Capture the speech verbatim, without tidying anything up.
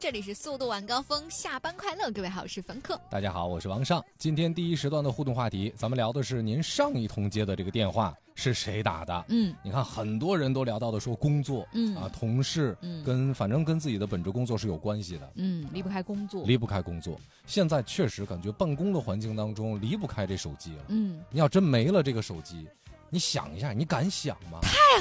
这里是速度晚高峰，下班快乐，各位好，我是冯克。 大家好，我是王尚。今天第一时段的互动话题，咱们聊的是您上一通接的这个电话是谁打的？嗯，你看很多人都聊到的说工作，嗯啊，同事，嗯，跟反正跟自己的本职工作是有关系的， 嗯，离不开工作， 离不开工作。现在确实感觉办公的环境当中离不开这手机了， 嗯， 你要真没了这个手机，你想一下，你敢想吗？ 太